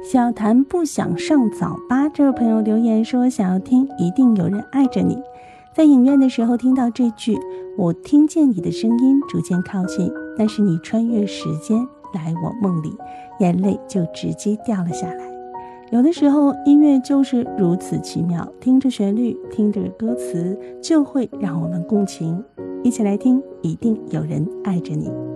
小谭不想上早八，这位朋友留言说想要听一定有人爱着你。在影院的时候听到这句，我听见你的声音逐渐靠近，那是你穿越时间来我梦里，眼泪就直接掉了下来。有的时候音乐就是如此奇妙，听着旋律，听着歌词，就会让我们共情。一起来听一定有人爱着你。